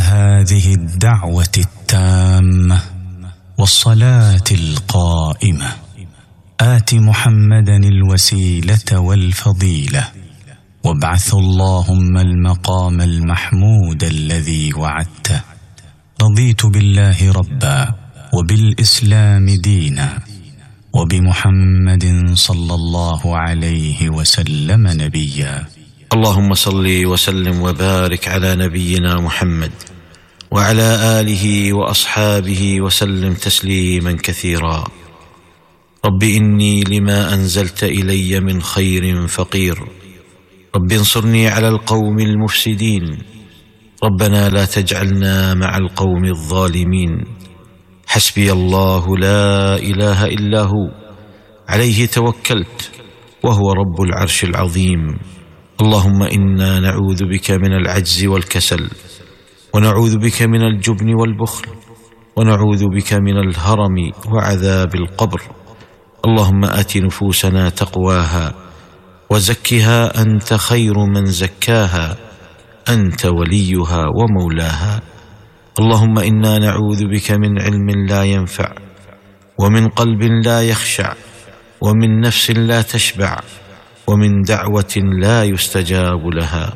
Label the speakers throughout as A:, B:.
A: هذه الدعوة التامة والصلاة القائمة آت محمدا الوسيلة والفضيلة وابعث اللهم المقام المحمود الذي وعدته. رضيت بالله ربا وبالإسلام دينا وبمحمد صلى الله عليه وسلم نبيا.
B: اللهم صل وسلم وبارك على نبينا محمد وعلى آله وأصحابه وسلم تسليما كثيرا. رب إني لما أنزلت إلي من خير فقير، رب انصرني على القوم المفسدين، ربنا لا تجعلنا مع القوم الظالمين. حسبي الله لا إله إلا هو عليه توكلت وهو رب العرش العظيم. اللهم إنا نعوذ بك من العجز والكسل، ونعوذ بك من الجبن والبخل، ونعوذ بك من الهرم وعذاب القبر. اللهم آت نفوسنا تقواها وزكها أنت خير من زكاها، أنت وليها ومولاها. اللهم إنا نعوذ بك من علم لا ينفع، ومن قلب لا يخشع، ومن نفس لا تشبع، ومن دعوة لا يستجاب لها.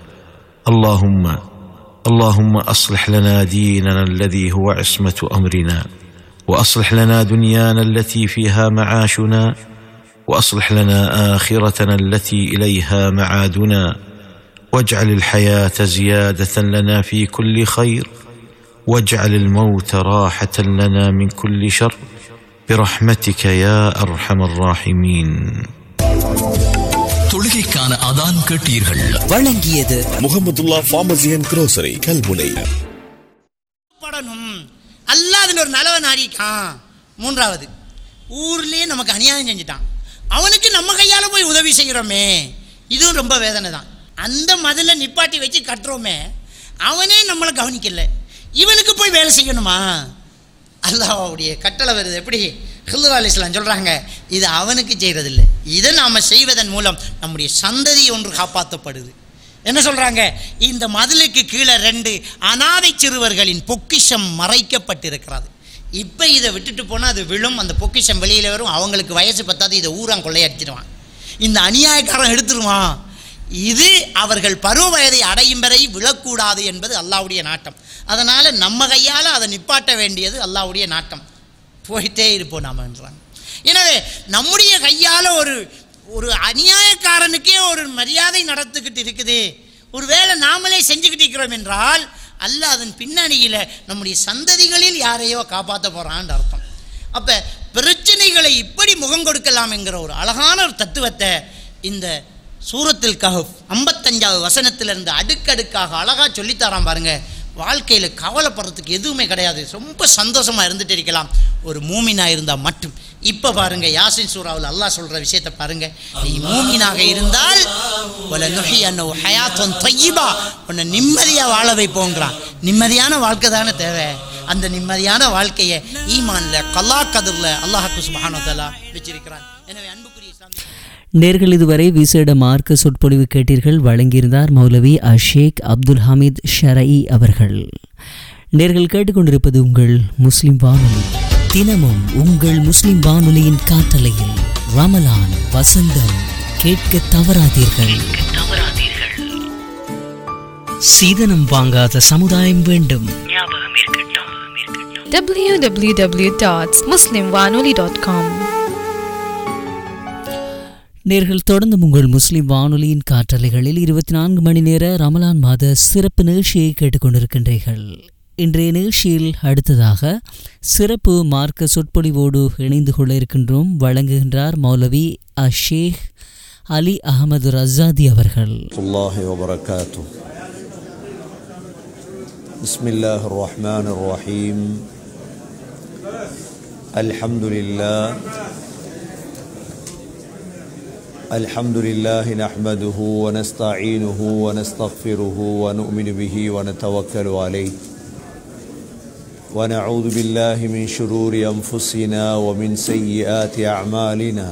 B: اللهم أصلح لنا ديننا الذي هو عصمة أمرنا، وأصلح لنا دنيانا التي فيها معاشنا، وأصلح لنا آخرتنا التي إليها معادنا، واجعل الحياة زيادة لنا في كل خير، واجعل الموت راحة لنا من كل شر، برحمتك يا أرحم الراحمين.
C: தொழுகைக்கான அதான் கேட்டீர்கள்.
D: வழங்கியது
E: Mahmudullah pharmacy and grocery Kalmunai.
F: படணும் அல்லாஹ்வின் ஒரு நலவ நாடிக்கான். மூன்றாவது, ஊர்லயே நமக்கு அநியாயம் செஞ்சுட்டான், அவனுக்கு நம்ம கையால போய் உதவி செய்கிறோமே, இதுவும் ரொம்ப வேதனை தான். அந்த மதில நிப்பாட்டி வச்சு கட்டுறோமே, அவனே நம்மளை கவனிக்கல, இவனுக்கு போய் வேலை செய்யணுமா? அல்லாஹ்வுடைய கட்டளை வருது. எப்படி ஹில்லுல் அலைஹிஸ்ஸலாம் சொல்றாங்க, இது அவனுக்கு செய்யறதில்லை, இதை நாம செய்வதன் மூலம் நம்முடைய சந்ததி ஒன்று காப்பாற்றப்படுது. என்ன சொல்றாங்க? இந்த மதிலுக்கு கீழே 2 அனாதை சிறுவர்களின் பொக்கிஷம் மறைக்கப்பட்டிருக்கிறது. இப்போ இதை விட்டுட்டு போனால் அது விழும், அந்த பொக்கிஷம் வெளியில் வரும், அவங்களுக்கு வயசு பத்தாது, இதை ஊரான் கொள்ளையடிச்சிடுவான், இந்த அநியாயக்காரன் எடுத்துருவான். இது அவர்கள் பருவ வயதை அடையும் வரை விழக்கூடாது என்பது அல்லாஹ்வுடைய நாட்டம். அதனால் நம்ம கையால் அதை நிப்பாட்ட வேண்டியது அல்லாஹ்வுடைய நாட்டம். போயிட்டே இருப்போம் நாம் என்றாங்க. எனவே நம்முடைய கையால் ஒரு அநியாயக்காரனுக்கே ஒரு மரியாதை நடத்துக்கிட்டு இருக்குது, ஒரு வேளை நாமளே செஞ்சுக்கிட்டு இருக்கிறோம் என்றால் அல்லாஹ் அதன் பின்னணியில் நம்முடைய சந்ததிகளில் யாரையோ காப்பாற்ற போகிறான்னு அர்த்தம். அப்போ பிரச்சனைகளை இப்படி முகம் கொடுக்கலாம் என்கிற ஒரு அழகான ஒரு தத்துவத்தை இந்த சூரத்துல் கஹஃப் 55வது வசனத்திலிருந்து அடுக்கடுக்காக அழகாக சொல்லித்தரான் பாருங்க. வாழ்க்கையில் கவலைப்படுறதுக்கு எதுவுமே கிடையாது, ரொம்ப சந்தோஷமாக இருந்துட்டு இருக்கலாம் ஒரு மூமினாக இருந்தால் மட்டும். இப்போ பாருங்க, யாசின் சூராவில் அல்லாஹ் சொல்கிற விஷயத்தை பாருங்க. நீ மூமினாக இருந்தால் உன்னை நிம்மதியாக வாழ வைப்போங்கிறான். நிம்மதியான வாழ்க்கை தானே தேவை. அந்த நிம்மதியான வாழ்க்கையை ஈமான்ல கல்லா கதிரில் அல்லாஹ் சுப்ஹானஹு வ தஆலா வச்சிருக்கிறான். எனவே அன்புக்குரிய
D: நேர்கள் இதுவரை விசேட மார்க்க சொற்பொழிவு கேட்டீர்கள். வழங்கியிருந்தார் மௌலவி ஷேக் அப்துல் ஹமீத் ஷரஇ அவர்கள். நேர்கள் கேட்டுக்கொண்டிருப்பது உங்கள் முஸ்லிம் வானொலி. தினமும் உங்கள் முஸ்லிம் வானொலியின் காற்றலையில் ரமலான் வசந்தம் கேட்க தவறாதீர்கள். சீதனம் வாங்காத சமுதாயம் வேண்டும்.
G: www.muslimwanoli.com.
D: நேர்கள் தொடர்ந்து உங்கள் முஸ்லிம் வானொலியின் காற்றலைகளில் 24 மணி நேர ரமலான் மாத சிறப்பு நிகழ்ச்சியை கேட்டுக்கொண்டிருக்கின்றீர்கள். இன்றைய நிகழ்ச்சியில் அடுத்ததாக சிறப்பு மார்க்க சொற்பொழிவோடு இணைந்து கொள்ள இருக்கின்றோம். வழங்குகின்றார் மௌலவி ஷேக் அலி அஹமது ரஸாதி அவர்கள்.
H: பிஸ்மில்லாஹிர் ரஹ்மானிர் ரஹீம். அல்ஹம்துலில்லாஹ் الحمد لله نحمده ونستعينه ونستغفره ونؤمن به ونتوكل عليه ونعوذ بالله من شرور أنفسنا ومن سيئات أعمالنا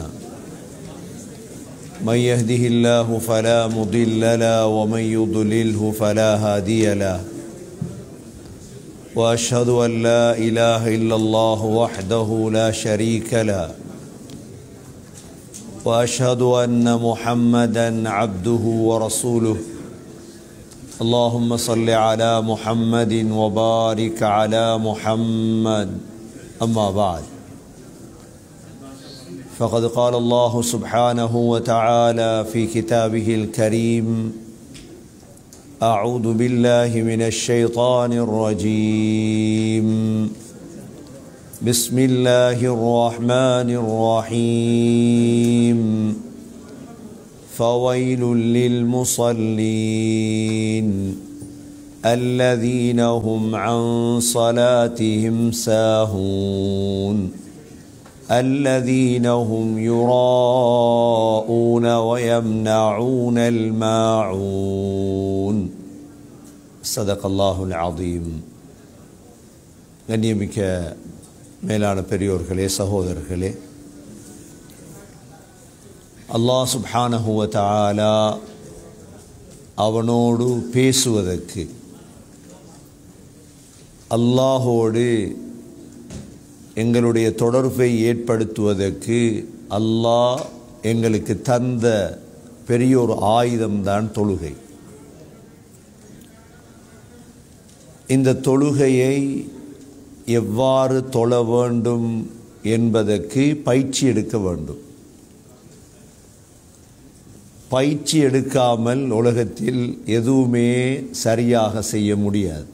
H: من يهده الله فلا مضل له ومن يضلله فلا هادي له وأشهد أن لا إله إلا الله وحده لا شريك له وأشهد أن محمدا عبده ورسوله اللهم صل على محمد وبارك على محمد أما بعد فقد قال الله سبحانه وتعالى في كتابه الكريم أعوذ بالله من الشيطان الرجيم بسم الله الرحمن الرحيم فويل للمصلين الذين هم عن صلاتهم ساهون الذين هم يراءون ويمنعون الماعون صدق الله العظيم. கண்ணியமிக்க மேலான பெரியோர்களே, சகோதரர்களே, அல்லாஹ் சுப்ஹானஹு வ தஆலா அவனோடு பேசுவதற்கு, அல்லாஹோடு எங்களுடைய தொடர்பை ஏற்படுத்துவதற்கு அல்லாஹ் எங்களுக்கு தந்த பெரிய ஒரு ஆயுதம்தான் தொழுகை. இந்த தொழுகையை எவ்வாறு தொழ வேண்டும் என்பதற்கு பயிற்சி எடுக்க வேண்டும். பயிற்சி எடுக்காமல் உலகத்தில் எதுவுமே சரியாக செய்ய முடியாது.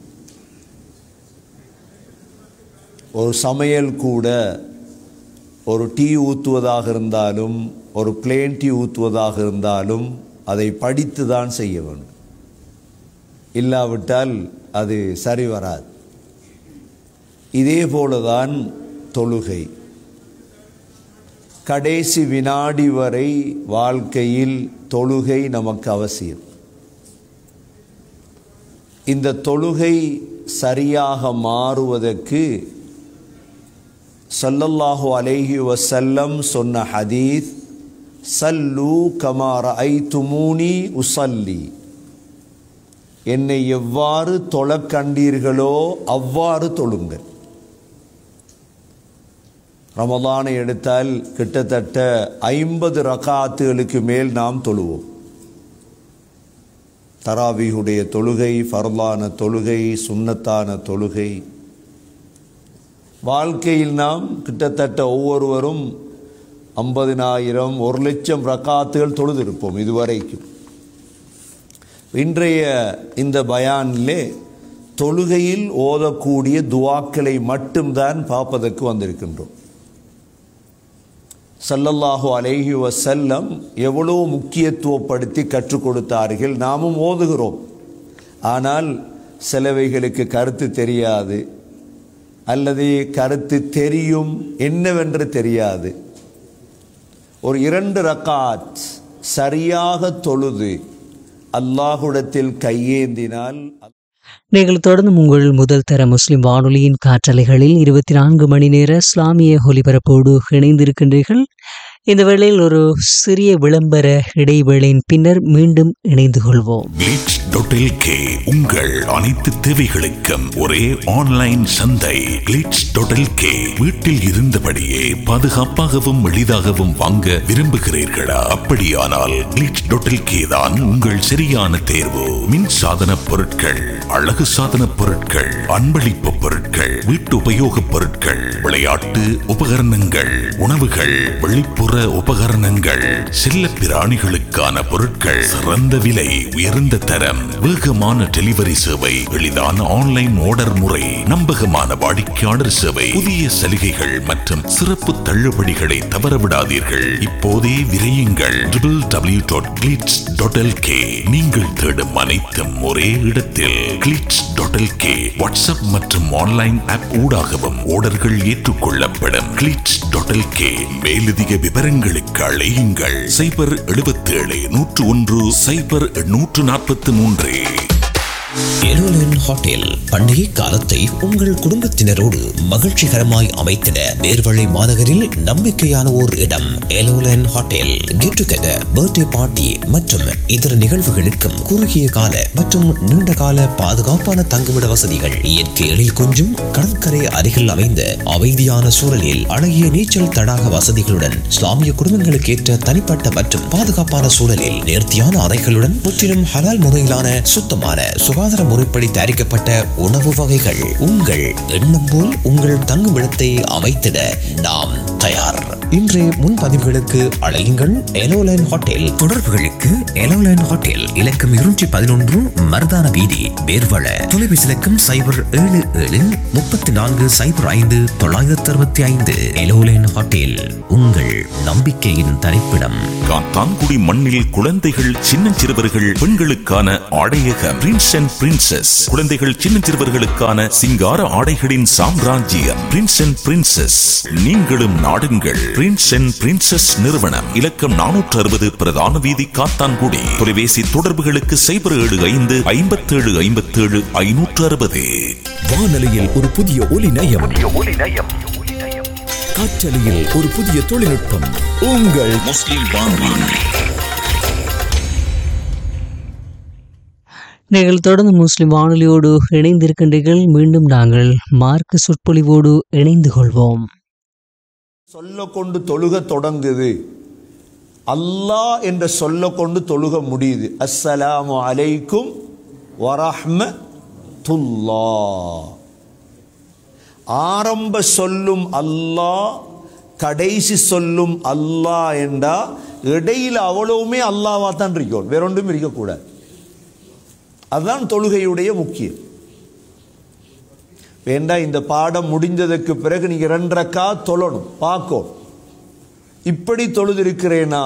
H: ஒரு சமையல் கூட, ஒரு டீ ஊற்றுவதாக இருந்தாலும், ஒரு பிளேன் டீ ஊற்றுவதாக இருந்தாலும் அதை படித்து தான் செய்ய வேண்டும். இல்லாவிட்டால் அது சரி வராது. இதே போலதான் தொழுகை. கடைசி வினாடி வரை வாழ்க்கையில் தொழுகை நமக்கு அவசியம். இந்த தொழுகை சரியாக மாறுவதற்கு ஸல்லல்லாஹு அலைஹி வஸல்லம் சொன்ன ஹதீஸ், சல்லு கமா ரஅய்துமூனி உஸல்லி, என்னை எவ்வாறு தொழக் கண்டீர்களோ அவ்வாறு தொழுங்கள். ரமலானை எடுத்தால் கிட்டத்தட்ட 50 ரகாத்துகளுக்கு மேல் நாம் தொழுவோம். தராவீஹுடைய தொழுகை, ஃபர்லான தொழுகை, சுன்னத்தான தொழுகை. வாழ்க்கையில் நாம் கிட்டத்தட்ட ஒவ்வொருவரும் 50,000 1,00,000 ரகாத்துகள் தொழுதிருப்போம் இதுவரைக்கும். இன்றைய இந்த பயானிலே தொழுகையில் ஓதக்கூடிய துஆக்களை மட்டும்தான் பார்ப்பதற்கு வந்திருக்கின்றோம். ஸல்லல்லாஹு அலைஹி வஸல்லம் எவ்வளோ முக்கியத்துவப்படுத்தி கற்றுக் கொடுத்தார்கள். நாமும் ஓதுகிறோம். ஆனால் சிலவைகளுக்கு கருத்து தெரியாது, அல்லது கருத்து தெரியும் என்னவென்று தெரியாது. ஒரு 2 ரக்காத் சரியாக தொழுது அல்லாஹ்விடத்தில் கையேந்தினால்,
D: நீங்கள் தொடர்ந்து உங்கள் முதல் தர முஸ்லிம் வானொலியின் காற்றலைகளில் 24 மணி நேர இஸ்லாமிய ஒலிபரப்போடு இணைந்திருக்கின்றீர்கள். இந்த வேளையில் ஒரு சிறிய விளம்பர இடைவேளையின் பின்னர் மீண்டும் இணைந்து கொள்வோம்.
C: glitch.lk உங்கள் அனைத்து தேவைகளுக்கும் ஒரே ஆன்லைன் சந்தை. glitch.lk வீட்டில் இருந்தபடியே பாதுகாப்பாகவும் எளிதாகவும் வாங்க விரும்புகிறீர்களா? அப்படியானால் glitch.lk தான் உங்கள் சரியான தேர்வு. மின் சாதன பொருட்கள், அழகு சாதன பொருட்கள், அன்பளிப்பு பொருட்கள், வீட்டு உபயோக பொருட்கள், விளையாட்டு உபகரணங்கள், உணவுகள், வெளிப்புற உபகரணங்கள், செல்ல பிராணிகளுக்கான பொருட்கள், சிறந்த விலை, உயர்ந்த தரம், வேகமான டெலிவரி சேவை, எளிதான ஆன்லைன் ஆர்டர் முறை, நம்பகமான வாடிக்கையாளர் சேவை, புதிய சலுகைகள் மற்றும் சிறப்பு தள்ளுபடிகளை தவறவிடாதீர்கள். இப்போதே விரையுங்கள். www.glitch.lk. நீங்கள் தேடும் அனைத்தும் ஒரே இடத்தில். glitch.lk. வாட்ஸ்அப் மற்றும் ஆன்லைன் ஆப் ஊடாகவும் ஆர்டர்கள் ஏற்றுக்கொள்ளப்படும். glitch.lk. மேலதிக விவரங்களுக்கு அழையுங்கள் 077 101 0843.
G: எலோலன் ஹோட்டல் பண்டிகை காலத்தை உங்கள் குடும்பத்தினரோடு மகிழ்ச்சிகரமாய் அமைத்திட நேர்வழி மாநகரில் நம்பிக்கையான ஓர் இடம். எலோலன் hotel get together, birthday party மற்றும் இதர நிகழ்வுகளுக்கும் குறுகிய கால மற்றும் நீண்ட கால பாதுகாப்பான தங்குமிட வசதிகள். இயற்கை எழில் கொஞ்சம் கடற்கரை அருகில் அமைந்த அமைதியான சூழலில் அழகிய நீச்சல் தடாக வசதிகளுடன் இஸ்லாமிய குடும்பங்களுக்கு ஏற்ற தனிப்பட்ட மற்றும் பாதுகாப்பான சூழலில் நேர்த்தியான அறைகளுடன் முற்றிலும் ஹலால் முறையிலான சுத்தமான சுகாதார முறைப்படி தயாரிக்கப்பட்ட உணவு வகைகள். உங்கள் எண்ணம் போல் உங்கள் தங்குமிடத்தை அமைத்திட நாம் தயார். இன்றைய முன்பதிவுகளுக்கு அழையுங்கள் எலோலைன் ஹோட்டல். தொடர்புகளுக்கு எலோலைன் ஹோட்டல் இலக்கம் 211 மருதான வீதி, பேர்வள. தொலைபேசி இலக்கம் 0773405 எலோலைன் ஹோட்டல், உங்கள் நம்பிக்கையின் தரிப்பிடம்.
C: காத்தான்குடி மண்ணில் குழந்தைகள், சின்னஞ்சிறுவர்கள், பெண்களுக்கான ஆடையகம் பிரின்ஸ் அண்ட் பிரின்சஸ். குழந்தைகள், சின்னஞ்சிறுவர்களுக்கான சிங்கார ஆடைகளின் சாம்ராஜ்யம் பிரின்ஸ் அண்ட் பிரின்சஸ். நீங்களும் நாடுங்கள் பிரின்ஸ் அண்ட் பிரின்சஸ் நிறுவனம். இலக்கம் 460 பிரதான வீதி, காத்தான்குடி. தொலைபேசி தொடர்புகளுக்கு 0755757
I: வானொலியில் ஒரு புதிய ஒலி நயம், காற்றலையில் ஒரு புதிய தொழில்நுட்பம். உங்கள் முஸ்லிம் வானொலி.
D: நீங்கள் தொடர்ந்து முஸ்லிம் வானொலியோடு இணைந்திருக்கின்றீர்கள். மீண்டும் நாங்கள் மார்க்க சொற்பொழிவோடு இணைந்து கொள்வோம்.
H: சொல்ல கொண்டு தொழுக தொடங்குது, அல்லாஹ் என்ற சொல்ல கொண்டு தொழுக முடியுது. அஸ்ஸலாமு அலைக்கும் வரஹ்மத்துல்லாஹ். ஆரம்ப சொல்லும் அல்லாஹ், கடைசி சொல்லும் அல்லாஹ் என்றா இடையில அவ்வளவுமே அல்லாஹ்வா தான் இருக்கணும், வேற ஒன்றும் இருக்கக்கூடாது. அதுதான் தொழுகையுடைய முக்கியம். வேண்டாம், இந்த பாடம் முடிந்ததுக்கு பிறகு நீங்க 2 ரக்காத் தொழணும், பார்க்கும் இப்படி தொழுதிருக்கிறேனா.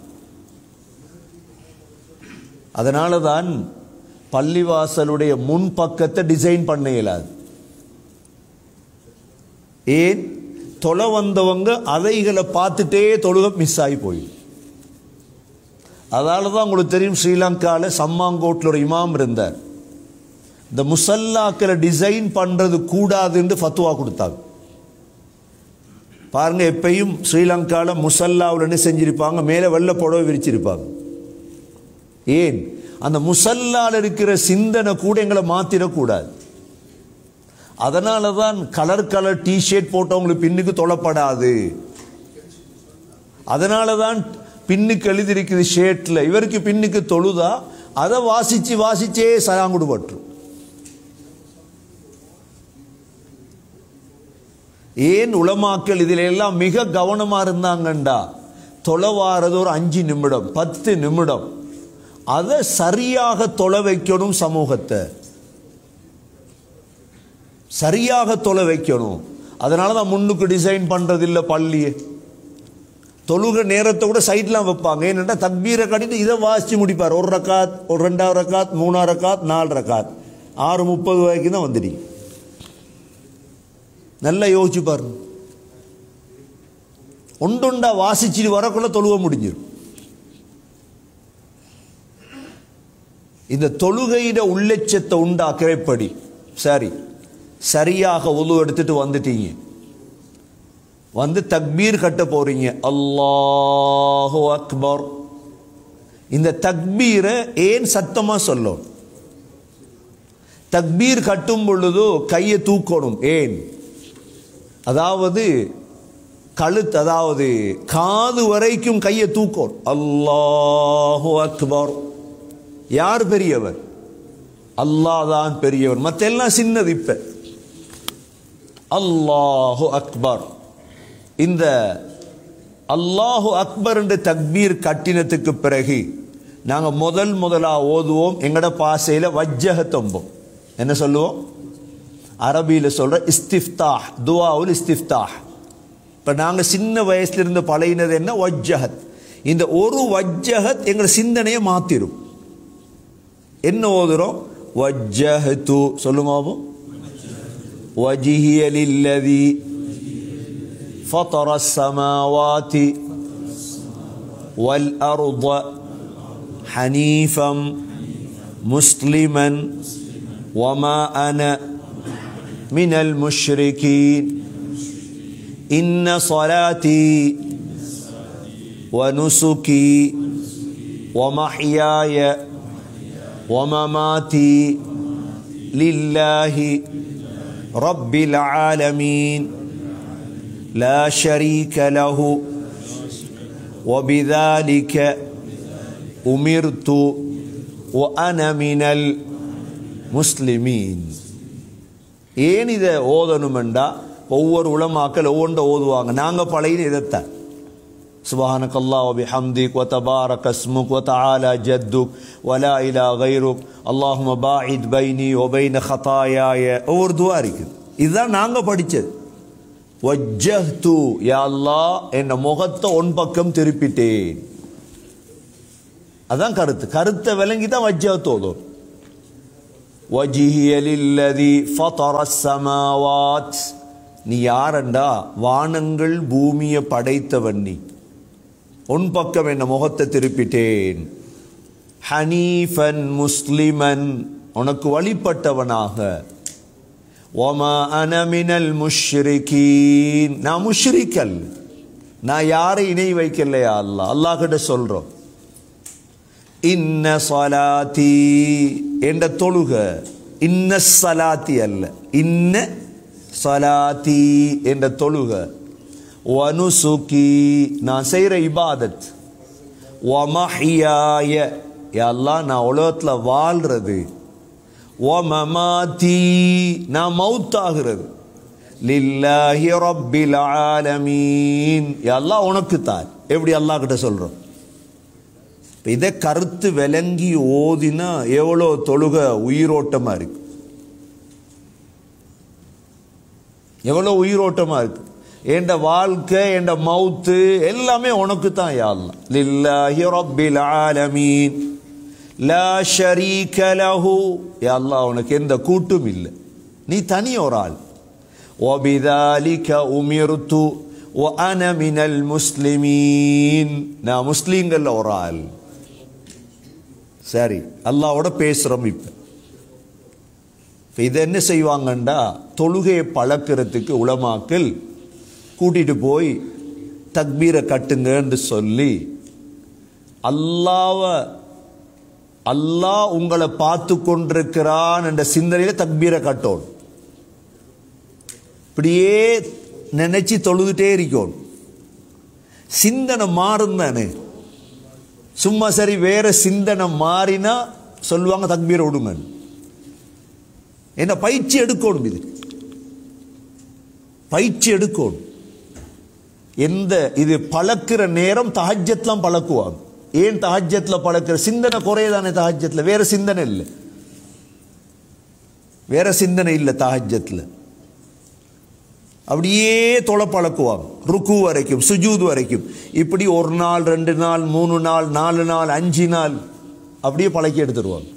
H: அதனாலதான் பள்ளிவாசலுடைய முன்பக்கத்தை டிசைன் பண்ண இயலாது. ஏன்? தொலை வந்தவங்க அதைகளை பார்த்துட்டே தொழுக மிஸ் ஆகி போயிடும். அதனால தான் உங்களுக்கு தெரியும், ஸ்ரீலங்காவில் சம்மாங்கோட்டில் ஒரு இமாம் இருந்தார். இந்த முசல்லாக்களை டிசைன் பண்றது கூடாதுன்னு ஃபத்வா கொடுத்தாங்க. பாருங்க, எப்பயும் ஸ்ரீலங்காவில் முசல்லாவில் என்ன செஞ்சிருப்பாங்க, மேலே வெள்ளை புடவை விரிச்சிருப்பாங்க. ஏன்? அந்த முசல்லாவில் இருக்கிற சிந்தனை கூட எங்களை மாத்திடக்கூடாது. அதனால தான் கலர் டிஷர்ட் போட்டவங்களுக்கு பின்னுக்கு தொழப்படாது. அதனால தான் பின்னுக்கு எழுதியிருக்குது ஷேர்ட்ல, இவருக்கு பின்னுக்கு தொழுதா அதை வாசிச்சே சலாங்குடுபட்டு. ஏன் உலமாக்கள் இதில் எல்லாம் மிக கவனமா இருந்தாங்கண்டா, தொலைவாரது ஒரு 5 நிமிடம் 10 நிமிடம், அதை சரியாக தொலை வைக்கணும், சமூகத்தை சரியாக தொலை வைக்கணும். அதனால தான் முன்னுக்கு டிசைன் பண்றது இல்லை பள்ளியை. தொழுக நேரத்தை கூட சைட்லாம் வைப்பாங்க. ஏன்னா தக்பீரை கட்டிட்டு இதை வாசிச்சு முடிப்பார். 1 ரக்காத், ஒரு 2 ரக்காத், 3 ரக்காத், 4 ரக்காத், 6:30 வரைக்கும் தான் வந்துடுங்க. நல்லா யோசிச்சு பாருங்க. ஒன்றுண்டா வாசிச்சுட்டு வரக்குள்ள தொழுக முடிஞ்சிடும். இந்த தொழுகையிட உள்ளட்சத்தை உண்டாக்கிறபடி சரி, சரியாக உது எடுத்துட்டு வந்துட்டீங்க, வந்து தக்பீர் கட்ட போறீங்க, அல்லாஹு அக்பர். இந்த தக்பீரை ஏன் சத்தமா சொல்லும்? தக்பீர் கட்டும் பொழுது கையை தூக்கணும். ஏன்? அதாவது கழுத்து, அதாவது காது வரைக்கும் கையை தூக்கணும். அல்லாஹு அக்பர். யார் பெரியவர்? அல்லாஹ் தான் பெரியவர், மற்ற எல்லாம் சின்னது. இப்ப அல்லாஹு அக்பர், இந்த அல்லாஹு அக்பர் என்ற தக்பீர் கட்டினத்துக்கு பிறகு நாங்க முதலா ஓதுவோம். எங்கட பாசையில வஜ்ஜஹத்தம்போம். என்ன சொல்லுவோம்? அரபியில சொல்ற இஸ்திஃப்தாஹ், துஆவுல் இஸ்திஃப்தாஹ். இப்ப நாங்க சின்ன வயசுல இருந்து பழகினது என்ன? வஜ்ஜஹத். இந்த ஒரு வஜ்ஜஹத் எங்க சிந்தனையை மாத்திரும். என்ன ஓதுறோம்? வஜ்ஜஹது. சொல்லுங்க, வஜ்ஹிய லில்லதி ஃபதர ஸமாவாதி வல் அர்த ஹனீஃபம் முஸ்லிமன் وما أنا من المشركين إن صلاتي ونسكي ومحياي ومماتي لله رب العالمين لا شريك له وبذلك أمرت وأنا من المسلمين. ஏன் இதை ஓதணுமெண்டா ஒவ்வொரு உலமாக்கள் ஒவ்வொன்றை ஓதுவாங்க. நாங்கள் பழைய இதைத்தான் سبحانك الله وبحمدك وتبارك اسمك وتعالى جدك ولا إله غيرك اللهم باعد بيني وبين خطاياي ஒவ்வொரு துஆ இருக்குது. இதுதான் நாங்கள் படித்தது. வஜ்ஜஹ்து யா அல்லாஹ் என் முகத்தை உன் பக்கம் திருப்பிட்டேன். அதான் கருத்தை விளங்கி தான் வஜ்ஜஹ்து ஓதும். வஜ்ஹிய லில்லதி ஃபதர ஸமாவாத், நீ யாரண்டா வானங்கள் பூமியை படைத்தவன், நீ உன் பக்கம் என்ன முகத்தை திருப்பிட்டேன். ஹனீஃபன் முஸ்லிமன், உனக்கு வழிபட்டவனாக. வமா அன மினல் முஷ்ரிகீன், நான் முஷ்ரிக்கல், நான் யாரை இணை வைக்கலையா அல்லாஹ். அல்லாஹ் கிட்ட சொல்றோம். இன்ன ஸலாத்தி, என்ற தொழுக. இன்ன ஸலாத்தி அல்ல, இன்ன ஸலாத்தி என்ற தொழுக. வனுசுகி, நான் செய்கிற இபாதத். வமஹியாய, யா அல்லாஹ் நான் உலகத்தில் வாழ்றது. வமமாதி, நான் மௌத்தாகிறது. லில்லாஹி ரப்பில் ஆலமீன், யா அல்லாஹ் உனக்கு தான். எப்படி அல்லாஹ் கிட்ட சொல்கிறோம். இதை கருத்து விளங்கி ஓதினா எவ்வளோ தொழுக உயிரோட்டமாக இருக்கு, எவ்வளோ உயிரோட்டமாக இருக்கு. என்ற வாழ்க்கை, என்ற மௌத்து எல்லாமே உனக்கு தான் யா அல்லாஹ். லில்லாஹி ரப்பில் ஆலமீன் லா ஷரீக லஹு, யா அல்லாஹ் உனக்கு எந்த கூட்டும் இல்லை, நீ தனி ஒரு ஆள். வபிதாலிக உமிர்து வஅன மினல் முஸ்லிமீன், நான் முஸ்லீம்கள் ஒரு ஆள். சரி, அல்லாஹ்வோட பேசுகிறோம். இப்போ இதை என்ன செய்வாங்கண்டா, தொழுகையை பழக்கிறதுக்கு உலமாக்கள் கூட்டிட்டு போய் தக்பீரை கட்டுங்கன்னு சொல்லி, அல்லாஹ் உங்களை பார்த்து கொண்டிருக்கிறான் என்ற சிந்தனையில தக்பீரை கட்டோம். இப்படியே நினைச்சு தொழுதுட்டே இருக்கோம். சிந்தனை மாறும் தானே, சும்மா சரி வேற சிந்தனை மாறினா சொல்லுவாங்க தக்பீரை விடுங்க. என்ன பயிற்சி எடுக்கணும், இது பயிற்சி எடுக்கணும். எந்த இது பழக்கிற நேரம் தஹஜ்ஜத்லாம் பழக்குவாங்க. ஏன் தஹஜ்ஜத்ல பழக்கிற, சிந்தனை குறையதானே தஹஜ்ஜத்ல, வேற சிந்தனை இல்லை, வேற சிந்தனை இல்லை தஹஜ்ஜத்ல. அப்படியே தொலை பழக்குவாங்க, ருக்கு வரைக்கும் சுஜூத் வரைக்கும். இப்படி ஒரு நாள், 2 நாள், 3 நாள், 4 நாள், 5 நாள் அப்படியே பழக்கி எடுத்துருவாங்க.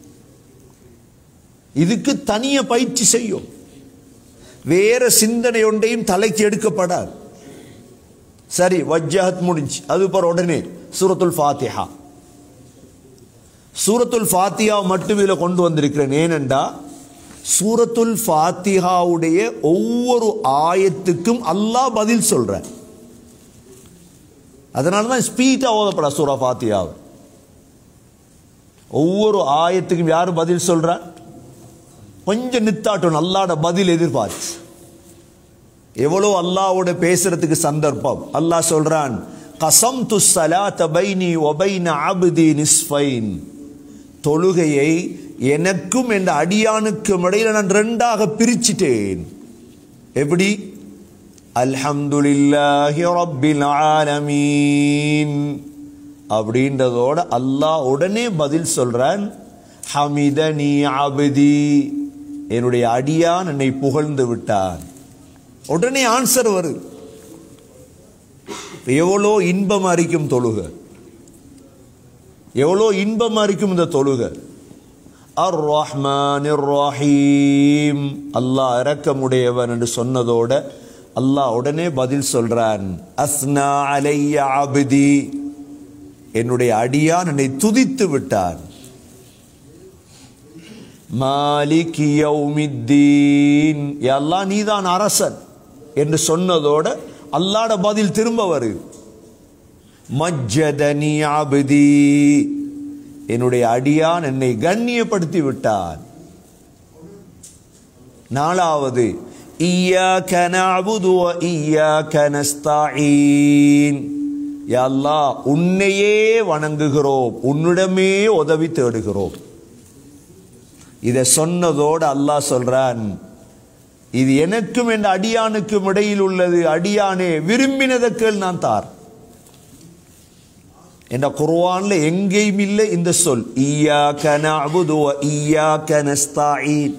H: இதுக்கு தனிய பயிற்சி செய்யும். வேற சிந்தனை ஒன்றையும் தலைக்கு எடுக்கப்படாது. சரி, வஜ்ஜஹத் முடிஞ்சு, அது போற உடனே சூரத்துல் ஃபாத்திஹா. சூரத்துல் ஃபாத்திஹா மட்டும் இதில் கொண்டு வந்திருக்கிறேன். ஏனென்றா சூரத்துல் ஃபாத்திஹாவுடைய ஒவ்வொரு ஆயத்துக்கும் அல்லாஹ் பதில் சொல்ற. அதனால தான் ஸ்பீடா ஓதப்பட சூரா ஃபாத்திஹாவை. ஒவ்வொரு ஆயத்துக்கும் யாரு பதில் சொல்ற, கொஞ்சம் நித்தாட்டும், அல்லாஹ்வோட பதில் எதிர்பார்த்து. எவ்வளோ அல்லாஹ்வோட பேசுறதுக்கு சந்தர்ப்பம். அல்லாஹ் சொல்றான், கஸம்து ஸலாத பைனி வ பைன அப்தி நிஸ்ஃபைன், தொழுகையை எனக்கும் என்ற அடியானுக்கும் இடையில நான் 2ஆக பிரிச்சிட்டேன். எப்படி? அல்ஹம்துலில்லாஹி ரப்பில் ஆலமீன் அப்படின்றதோட அல்லாஹ் உடனே பதில் சொல்றான், ஹமிதனி அப்தி, என்னுடைய அடியான் என்னை புகழ்ந்து விட்டான். உடனே ஆன்சர் வருது. எவ்வளோ இன்பமா இருக்கும் தொழுக, எவ்வளோ இன்பமா இருக்கும் இந்த தொழுக. அர் ரஹ்மானிர் ரஹீம், அல்லாஹ் இரக்கமுடையவன் என்று சொன்னதோட அல்லாஹ் உடனே பதில் சொல்றான், அஸ்னா அலைய அப்தி, என்னுடைய அடியான் என்னை துதித்து விட்டான். மாலிகி யௌமித்தீன், யா அல்லாஹ் நீதான் அரசன் என்று சொன்னதோட அல்லாஹ்ட பதில் திரும்ப வருது. மஜ்ஜதனி அப்தி, என்னுடைய அடியான் என்னை கண்ணியப்படுத்தி விட்டான். நாலாவது இய்யாக நஅபுது வ இய்யாக நஸ்தஈன், யா அல்லாஹ் உன்னையே வணங்குகிறோம், உன்னிடமே உதவி தேடுகிறோம். இதை சொன்னதோடு அல்லாஹ் சொல்றான், இது எனக்கும் என் அடியானுக்கும் இடையில் உள்ளது. அடியானே விரும்பினதற்குள் நான் தார். என்ற குர்ஆன்ல எங்கேயும் இல்லை இந்த சொல், இய்யாக நஅபுது வ இய்யாக நஸ்தஈன்.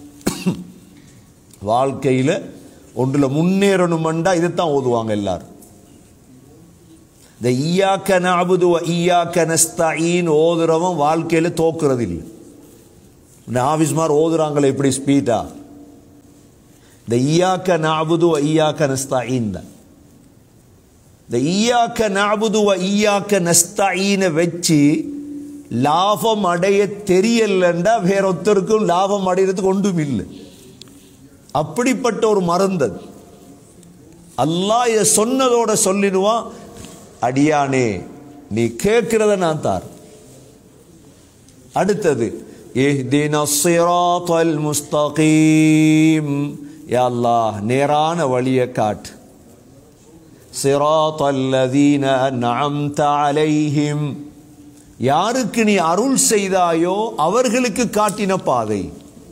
H: வாழ்க்கையில ஒன்றுல முன்னேறணும்டா இதைத்தான் ஓதுவாங்க எல்லாரும். இந்த இய்யாக நஅபுது வ இய்யாக நஸ்தஈன் ஓதுறவன் வாழ்க்கையில தோக்குறது இல்லை. ஆஃபீஸ்மார் ஓதுறாங்களே இப்படி ஸ்பீடா, இந்த இய்யாக நஅபுது வ இய்யாக நஸ்தஈன் தான். இந்த இய்யாக நஅபுது வ இய்யாக நஸ்தஈனை வச்சு லாபம் அடைய தெரியலண்டா வேற ஒருத்தருக்கும் லாபம் அடைகிறதுக்கு ஒன்றும் இல்லை. அப்படிப்பட்ட ஒரு மருந்து. அல்லாஹ் இதை சொன்னதோட சொல்லிடுவான், அடியானே நீ கேட்கிறத நான் தார். அடுத்தது இஹ்தினஸ் ஸிராத்தல் முஸ்தகீம், யா அல்லாஹ் நேரான வழியை காட்டு. ஸிராத்தல் லதீன அன்அம்த அலைஹிம், யாருக்கு நீ அருள் செய்தாயோ அவர்களுக்கு காட்டின பாதை.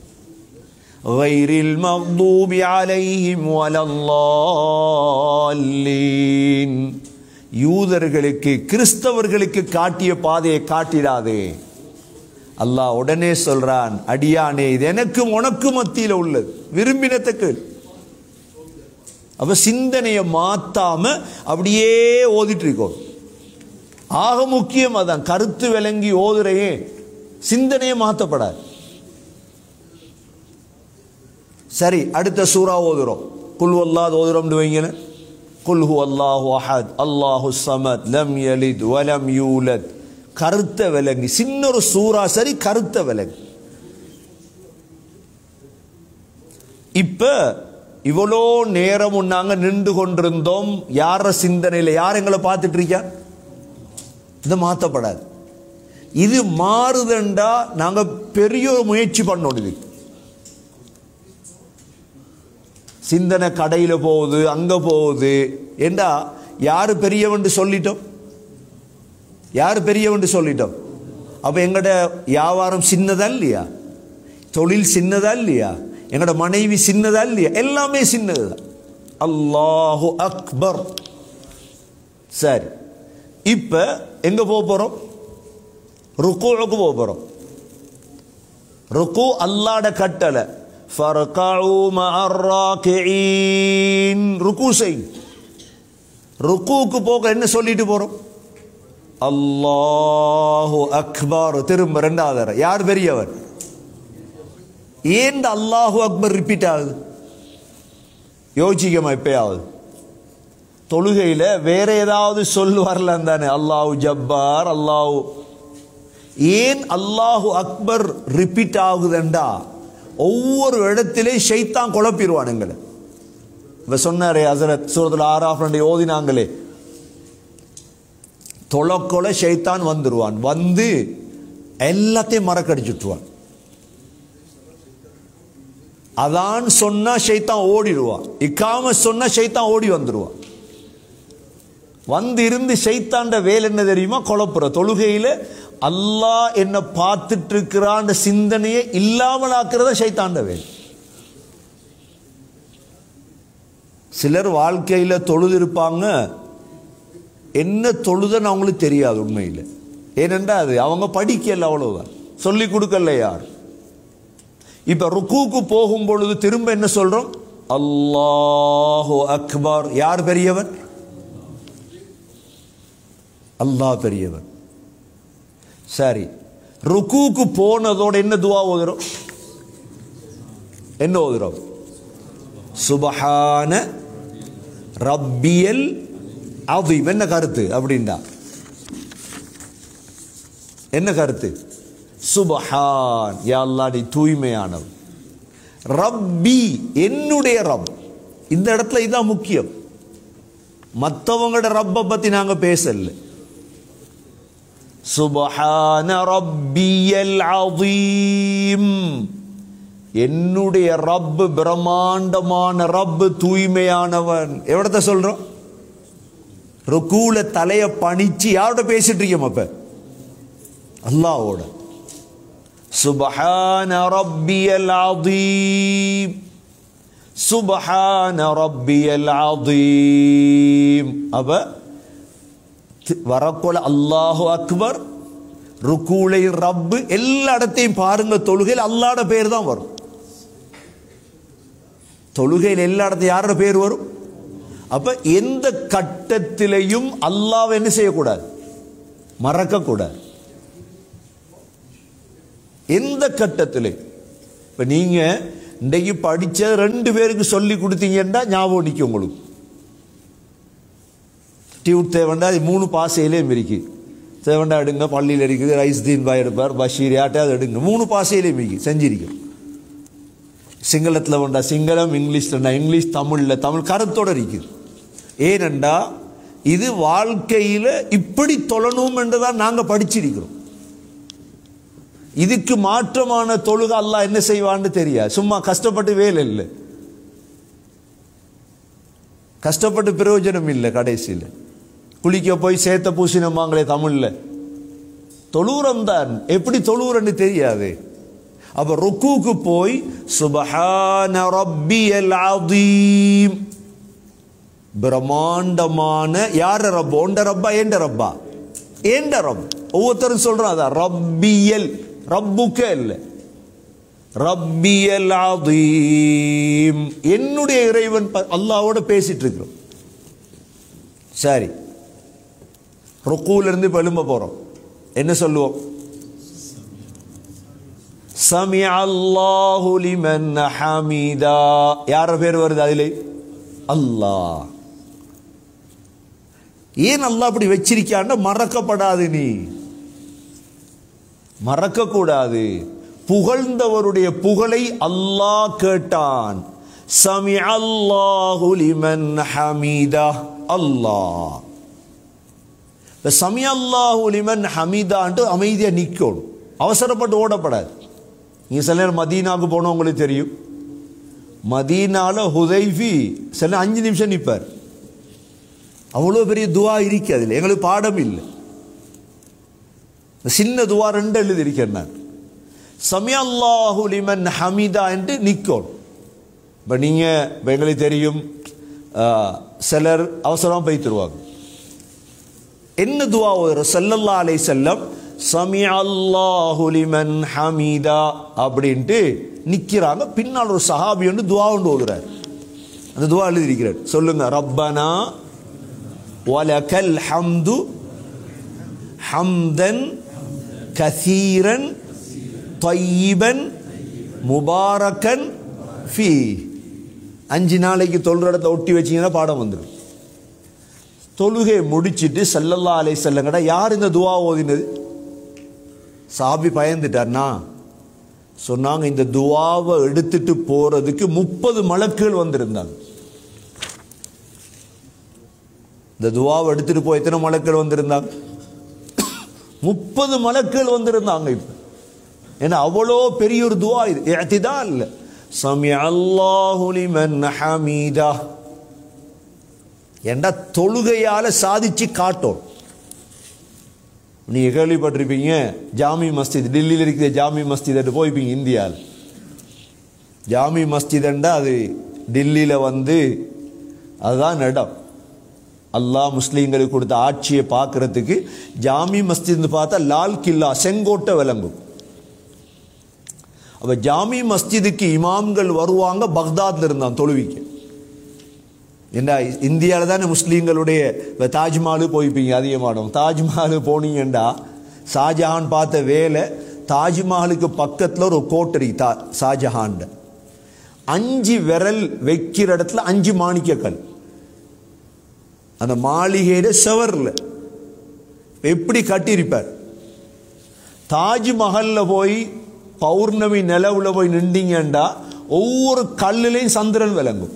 H: غيرil மக்தூபி அலைஹிம் வலல்லாலீன், யூதர்களுக்கு கிறிஸ்தவர்களுக்கு காட்டிய பாதையை காட்டிடாதே. அல்லாஹ் உடனே சொல்றான், அடியானே இது எனக்கும் உனக்கும் மத்தியில் உள்ளது, விரும்பினத்துக்கு. அப்ப சிந்தனையை மாத்தாம அப்படியே ஓதிட்டு இருக்கோம். ஆக முக்கியம் அதான், கருத்து விளங்கி ஓதுறையே, சிந்தனையை மாற்றப்படாது. சரி, அடுத்த சூரா ஓதுறோம். குல் வல்லாஹ் ஓதுறோம்னு வைங்க. குல் ஹுவல்லாஹு அஹத் அல்லாஹு ஸமத் லம் யலித் வலம் யூலத். கருத்த விளங்கி சின்ன ஒரு சூரா, சரி கருத்த விளங்கி. இப்ப இவ்வளோ நேரம் நாங்க நின்று கொண்டிருந்தோம். யார சிந்தனையில் யார் எங்களை பார்த்துட்டு இருக்கா? இது மாற்றப்படாது. இது மாறுதண்டா நாங்க பெரிய ஒரு முயற்சி பண்ணணும். சிந்தனை கடையில் போகுது, அங்க போகுது என்றா யாரு பெரியவன் சொல்லிட்டோம்? யாரு பெரியவன் சொல்லிட்டோம்? அப்ப எங்கட வியாபாரம் சின்னதா இல்லையா? தொழில் சின்னதா இல்லையா? எங்கட மனைவி சின்னதா இல்லையா? எல்லாமே சின்னதுதான். அல்லாஹு அக்பர். சரி, இப்ப எங்க போறோம்? ருக்கூக்கு போறோம். ருக்கு அல்லாஹ்ட கட்டளை. ஃபர்கஉ மஅர் ராகிஈன், ருக்கு செய். ருக்கூக்கு போக என்ன சொல்லிட்டு போறோம்? அல்லாஹு அக்பர். திரும்ப ரெண்டாவது யார் பெரியவர்? ஏன் அல்லாஹு அக்பர் ரிப்பீட் ஆகுது? யோசிக்கமா எப்பயாவது? தொழுகையில வேற ஏதாவது சொல் வரலாம் தானே? அல்லாஹு ஜப்பார், அல்லாஹு. ஏன் அல்லாஹு அக்பர் ரிப்பீட் ஆகுதுண்டா, ஒவ்வொரு இடத்திலே ஷைத்தான் குழப்பிடுவானுங்களே. இப்ப சொன்னாரே ஹஸரத் சூரத்துல் ஆராஃப் ஓதினாங்களே, தொலைக்கொலை ஷைத்தான் வந்துருவான், வந்து எல்லாத்தையும் மறக்கடிச்சுட்டுருவான். அதான் சொன்னா ஷைத்தான் ஓடிடுவான், இக்காம சொன்னா ஷைத்தான் ஓடி வந்துடுவான். வந்து இருந்து ஷைத்தாண்ட வேலை என்ன தெரியுமா? குழப்புற. தொழுகையில அல்லாஹ் என்ன பார்த்துட்டு இருக்கிறான் சிந்தனையை இல்லாமல் ஆக்குறத ஷைத்தாண்ட வேலை. சிலர் வாழ்க்கையில தொழுது இருப்பாங்க, என்ன தொழுதுன்னு அவங்களுக்கு தெரியாது உண்மையில். ஏனென்றா அது அவங்க படிக்கல, அவ்வளவுதான், சொல்லி கொடுக்கல யார். இப்ப ருக்கூக்கு போகும் பொழுது திரும்ப என்ன சொல்றோம்? அல்லாஹு அக்பர். யார் பெரியவர்? அல்லாஹ் பெரியவர். சரி, ருக்கூக்கு போனதோட என்ன துவா ஓதுறோம்? என்ன ஓதுறோம்? சுபஹான ரப்பியல் அதீம். என்ன கருத்து அப்படின்டா? என்ன கருத்து? சுபஹான், யா அல்லாஹ் நீ தூய்மையானவன். ரப்பி, என்னுடைய ரப். இந்த இடத்துல இதான் முக்கியம். மற்றவங்களோட ரப்பை பத்தி நாங்க பேசல. சுபஹான ரப்பியல் அதீம், என்னுடைய ரப்பு பிரம்மாண்டமான ரப்பு, தூய்மையானவன். எவ்வளத்த சொல்றோம்? ருக்கூல தலைய பணிச்சு யாரோட பேசிட்டு இருக்கோம்? அப்ப அல்லாஹ்வோட. சுபஹான ரப்பியல் அதீம், சுபஹான ரப்பியல் அதீம். அப்ப வரக்கோல அல்லாஹு அக்பர், ருக்கூலை ரப்பு, எல்லா இடத்தையும் பாருங்க. தொழுகையில் அல்லாஹ்ட பேர் தான் வரும். தொழுகையில் எல்லா இடத்தையும் யாரோட பேர் வரும்? அப்ப எந்த கட்டத்திலையும் அல்லாஹ்வை என்ன செய்யக்கூடாது? மறக்க கூடாது. எந்த கட்டத்திலே. இப்ப நீங்க இன்றைக்கு படிச்ச 2 பேருக்கு சொல்லி கொடுத்தீங்கன்னா ஞாபகம் நிற்கும் உங்களுக்கு. டியூட் தேவண்டா 3 பாசையிலேயும் இருக்கு. தேவண்டா எடுங்க, பள்ளியில் இருக்குது, ரைஸ் தீன் பாய் எடுப்பார், பஷீர் யாட்டையாவது எடுங்க, 3 பாசையிலேயும் இருக்கு செஞ்சிருக்கோம். சிங்களத்தில் வேண்டா சிங்களம், இங்கிலீஷ்லண்டா இங்கிலீஷ், தமிழில் தமிழ், கருத்தோட இருக்குது. ஏனெண்டா இது வாழ்க்கையில் இப்படி தொழணும் என்றுதான் நாங்கள் படிச்சிருக்கிறோம். இதுக்கு மாற்றமான தொழுகை அல்லாஹ் என்ன செய்வான்னு தெரியாது. சும்மா கஷ்டப்பட்டு வேலை இல்லை, கஷ்டப்பட்டு பிரயோஜனம் இல்லை. கடைசியில் குளிக்க போய் சேத்த பூசினமாங்களே தமிழ்ல, தொழுவுரம் தான். எப்படி தொழுவுறன்னு தெரியாது. அப்ப ருக்கூக்கு போய் சுபஹான ரப்பியல் அதீம், பிரம்மாண்டமான யார ரப்பா? ஒண்ட ரப்பா, ஏண்ட ரப்பா? ஏண்ட ரப். ஒவ்வொருத்தரும் சொல்றான் அதான் ரப்பியல், ரப்புக்க இல்லை, ரப்பியல் அதீம், என்னுடைய இறைவன். அல்லாஹ்வோட பேசிட்டு இருக்கிறோம். சரி, ருக்கூல இருந்து எழும்ப போறோம். என்ன சொல்லுவோம்? சமிஅ அல்லாஹு லிமன் ஹமீதா. யார பேர் வருது அதிலே? அல்லாஹ். ஏன் அல்லாஹ் அப்படி வச்சிருக்கான்னா மறக்கப்படாது, நீ மறக்க கூடாது. புகழ்ந்தவருடைய புகழை அல்லாஹ் கேட்டான். சமிஅ அல்லாஹு லிமன் ஹமீதா. அல்லாஹ் சமிஅ அல்லாஹு லிமன் ஹமீதான்ட்டு அமைதியா நிக்கணும், அவசரப்பட்டு ஓடப்படாது. நீங்க சில நேரம் மதீனாவுக்கு போனோம், உங்களுக்கு தெரியும். மதீனால ஹுதைஃபி சில 5 நிமிஷம் நிற்பார். அவ்வளோ பெரிய துவா இருக்கு அதில். எங்களுக்கு பாடம் இல்லை, சின்ன துவா 2 எழுதி இருக்கேன் நான். சமிஅ அல்லாஹு லிமன் ஹமீதா என்று நிற்கும். இப்போ நீங்கள் எங்களுக்கு தெரியும், சிலர் அவசரமாக போய் தருவாங்க. என்ன துவா ஓதுற? ஸல்லல்லாஹு அலைஹி வஸல்லம் சமிஅ அல்லாஹு லிமன் ஹமீதா அப்படின்ட்டு நிற்கிறாங்க. பின்னால் ஒரு சஹாபி வந்து துவா ஒன்று ஓதுறார். அந்த துவா எழுதியிருக்கிறார். சொல்லுங்க, ரப்பனா வலக்கல் ஹம்து ஹம்தன் கசீரன் தையிபன் முபாரக்கன் ஃபீ. 5 நாளைக்கு தொழுற இடத்துல ஒட்டி வச்சிங்கன்னா பாடம் வந்துடும். தொழுகை முடிச்சுட்டு ஸல்லல்லாஹு அலைஹி வஸல்லம் கடை யார் இந்த துவா ஓதினது? சாபி பயந்துட்டார்னா சொன்னாங்க, இந்த துவாவை எடுத்துட்டு போறதுக்கு 30 மலக்குகள் வந்திருந்தாங்க. இந்த துவாவை எடுத்துட்டு போய் எத்தனை மலக்குகள் வந்திருந்தாங்க? 30 மலக்குகள் வந்திருந்தாங்க. இப்ப ஏன்னா அவ்வளோ பெரிய ஒரு துவா இது. இஅ்திதால் இல்ல, சமிஅ அல்லாஹு லிமன் ஹமீதா என்ற தொழுகையால சாதிச்சு காட்டும். நீங்க கேள்விப்பட்டிருப்பீங்க, ஜாமி மஸ்ஜித் டெல்லியில் இருக்கிற ஜாமி மஸ்ஜித் போய்ப்பீங்க. இந்தியாவில் ஜாமி மஸ்ஜித்ண்டா அது டெல்லியில் வந்து அதுதான் இடம். அல்லாஹ் முஸ்லீம்களுக்கு கொடுத்த ஆட்சியை பார்க்கறதுக்கு ஜாமி மஸ்ஜித் பார்த்தா லால் கில்லா செங்கோட்டை விளங்கும். அப்ப ஜாமி மஸ்ஜிதுக்கு இமாம்கள் வருவாங்க பக்தாத்ல இருந்தான் தொழுவிக்க. ஏன்னா இந்தியாவில் தானே முஸ்லீம்களுடைய தாஜ்மஹாலு போய்ப்பீங்க அதிகமானோம். தாஜ்மஹாலு போனீங்கண்டா ஷாஜஹான் பார்த்த வேலை, தாஜ்மஹாலுக்கு பக்கத்தில் ஒரு கோட்டரி ஷாஜஹான் 5 விரல் வைக்கிற இடத்துல 5 மாணிக்கக்கல். அந்த மாளிகையில செவர்ல எப்படி கட்டியிருப்பார். தாஜ்மஹல்ல போய் பௌர்ணமி நிலவுல போய் நின்றீங்கண்டா ஒவ்வொரு கல்லுலையும் சந்திரன் விளங்கும்.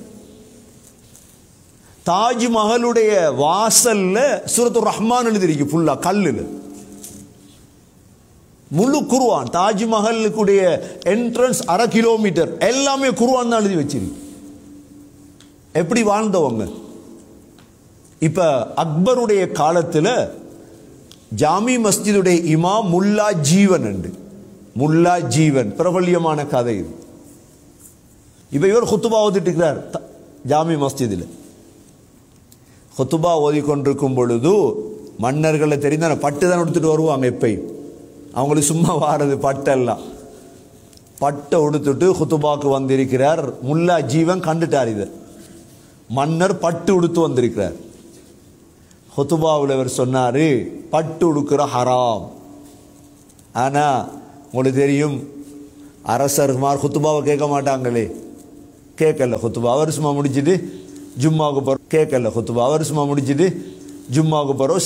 H: தாஜ்மஹலுடைய வாசல்ல சூரத்துர் ரஹ்மான் எழுதிருக்கு ஃபுல்லா கல்லுல. முழு குர்ஆன் தாஜ்மஹலுடைய என்ட்ரன்ஸ் 1/2 கிலோமீட்டர் எல்லாமே குர்ஆன் தான் எழுதி வச்சிருக்கு. எப்படி வாழ்ந்தவங்க. இப்ப அக்பருடைய காலத்துல ஜாமி மஸ்ஜிதுடைய இமாம் முல்லா ஜீவன் உண்டு. முல்லா ஜீவன் பிரபல்யமான கதை இது. இப்ப இவர் குத்துபா ஓதிட்டு இருக்கிறார் ஜாமி மஸ்ஜிதில். குத்துபா ஓதிக்கொண்டிருக்கும் பொழுது மன்னர்களை தெரிந்தான பட்டு தான் உடுத்துட்டு வருவாங்க. எப்பயும் அவங்களுக்கு சும்மா வாரது பட்டெல்லாம். பட்டை உடுத்துட்டு குத்துபாக்கு வந்திருக்கிறார். முல்லா ஜீவன் கண்டுட்டார். இதை மன்னர் பட்டு உடுத்து வந்திருக்கிறார். ஹுத்துபாவில் அவர் சொன்னாரு, பட்டு உடுக்கிற ஹராம். ஆனா உங்களுக்கு தெரியும் அரசர்மார் ஹுத்துபாவை கேட்க மாட்டாங்களே. கேட்கல ஹுத்துபா. அவர் சும்மா முடிச்சுட்டு ஜும்மாவுக்கு போறோம். கேட்கல ஹுத்துபா. அவர் சும்மா முடிச்சுட்டு ஜும்மாவுக்கு போறோம்.